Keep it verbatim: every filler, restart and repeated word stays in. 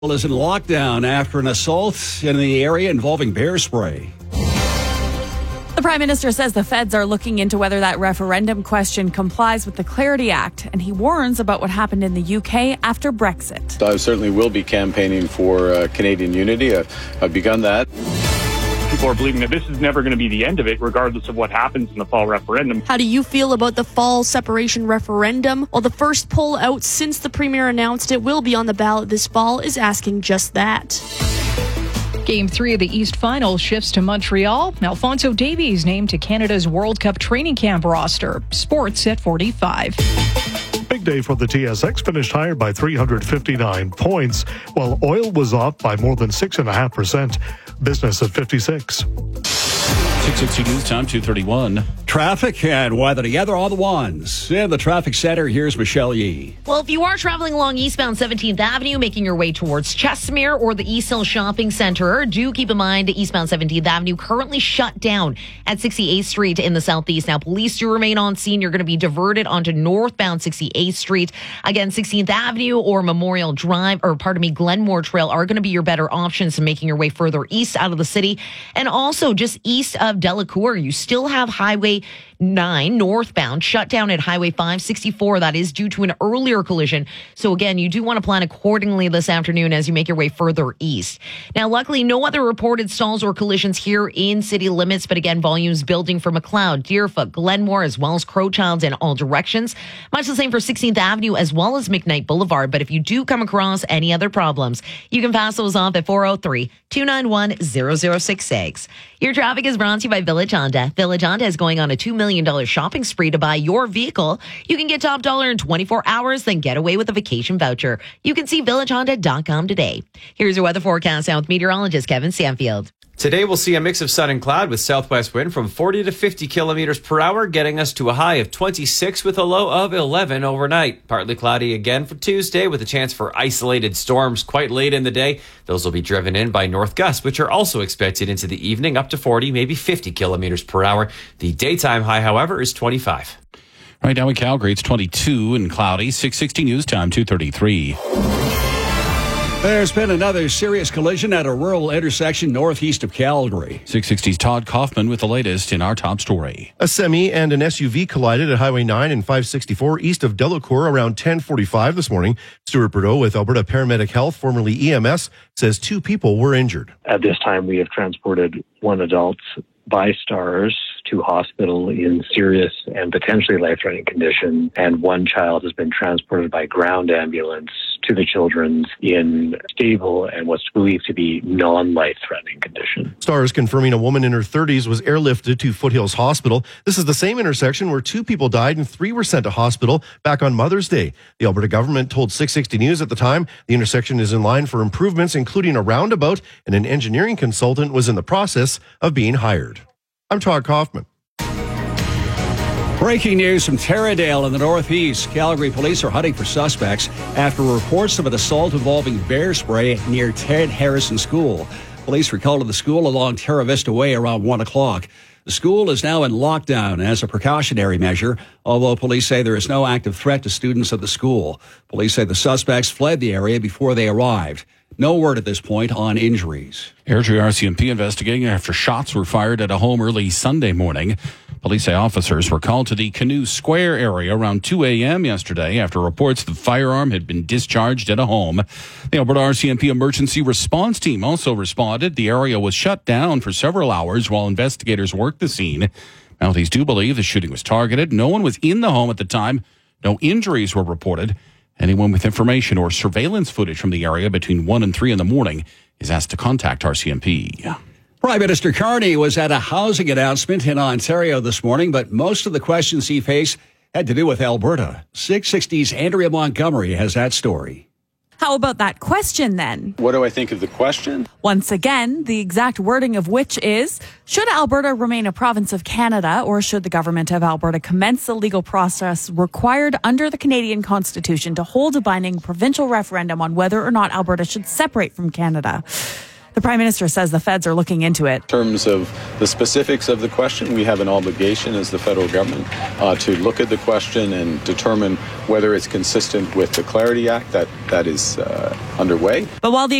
Is in lockdown after an assault in the area involving bear spray. The Prime Minister says the feds are looking into whether that referendum question complies with the Clarity Act, and he warns about what happened in the U K after Brexit. I certainly will be campaigning for uh, Canadian unity. I've, I've begun that. People are believing that this is never going to be the end of it, regardless of what happens in the fall referendum. How do you feel about the fall separation referendum? Well, the first poll out since the Premier announced it will be on the ballot this fall is asking just that. Game three of the East Final shifts to Montreal. Alphonso Davies named to Canada's World Cup training camp roster. Sports at forty-five. Big day for the T S X, finished higher by three hundred fifty-nine points, while oil was up by more than six point five percent. Business at fifty-six. six sixty News Time, two thirty-one. Traffic and weather together on the ones. In the traffic center, here's Michelle Yee. Well, if you are traveling along eastbound seventeenth Avenue, making your way towards Chestermere or the East Hill Shopping Center, do keep in mind eastbound seventeenth Avenue currently shut down at sixty-eighth Street in the southeast. Now, police do remain on scene. You're going to be diverted onto northbound sixty-eighth Street. Again, sixteenth Avenue or Memorial Drive, or pardon me, Glenmore Trail are going to be your better options in making your way further east out of the city. And also just east of Delacour, you still have Highway nine northbound shut down at Highway five sixty-four. That is due to an earlier collision. So again, you do want to plan accordingly this afternoon as you make your way further east. Now, luckily, no other reported stalls or collisions here in city limits, but again, volumes building for McLeod, Deerfoot, Glenmore, as well as Crowchilds in all directions. Much the same for sixteenth Avenue as well as McKnight Boulevard. But if you do come across any other problems, you can pass those off at four oh three, two nine one, zero zero six six. Your traffic is brought to you by Village Honda. Village Honda is going on a two million dollars shopping spree to buy your vehicle. You can get top dollar in twenty-four hours, then get away with a vacation voucher. You can see village honda dot com today. Here's your weather forecast now with meteorologist Kevin Stanfield. Today we'll see a mix of sun and cloud with southwest wind from forty to fifty kilometers per hour, getting us to a high of twenty-six with a low of eleven overnight. Partly cloudy again for Tuesday with a chance for isolated storms quite late in the day. Those will be driven in by north gusts, which are also expected into the evening up to forty, maybe fifty kilometers per hour. The daytime high, however, is twenty-five. Right now in Calgary, it's twenty-two and cloudy. six sixty News Time, two thirty-three. There's been another serious collision at a rural intersection northeast of Calgary. six sixty's Todd Kaufman with the latest in our top story. A semi and an S U V collided at Highway nine and five sixty-four east of Delacour around ten forty-five this morning. Stuart Bordeaux with Alberta Paramedic Health, formerly E M S, says two people were injured. At this time, we have transported one adult by STARS to hospital in serious and potentially life-threatening condition, and one child has been transported by ground ambulance to the Children's in stable and what's believed to be non-life-threatening condition. STARS confirming a woman in her thirties was airlifted to Foothills Hospital. This is the same intersection where two people died and three were sent to hospital back on Mother's Day. The Alberta government told six sixty News at the time the intersection is in line for improvements, including a roundabout, and an engineering consultant was in the process of being hired. I'm Todd Kaufman. Breaking news from Taradale in the northeast. Calgary police are hunting for suspects after reports of an assault involving bear spray near Ted Harrison School. Police were called to the school along Terra Vista Way around one o'clock. The school is now in lockdown as a precautionary measure, although police say there is no active threat to students at the school. Police say the suspects fled the area before they arrived. No word at this point on injuries. Airdrie R C M P investigating after shots were fired at a home early Sunday morning. Police say officers were called to the Canoe Square area around two a.m. yesterday after reports the firearm had been discharged at a home. The Alberta R C M P emergency response team also responded. The area was shut down for several hours while investigators worked the scene. Mounties do believe the shooting was targeted. No one was in the home at the time. No injuries were reported. Anyone with information or surveillance footage from the area between one and three in the morning is asked to contact R C M P. Prime Minister Carney was at a housing announcement in Ontario this morning, but most of the questions he faced had to do with Alberta. six sixty's Andrea Montgomery has that story. How about that question then? What do I think of the question? Once again, the exact wording of which is, should Alberta remain a province of Canada, or should the government of Alberta commence the legal process required under the Canadian Constitution to hold a binding provincial referendum on whether or not Alberta should separate from Canada? The Prime Minister says the feds are looking into it. In terms of the specifics of the question, we have an obligation as the federal government uh, to look at the question and determine whether it's consistent with the Clarity Act that, that is uh, underway. But while the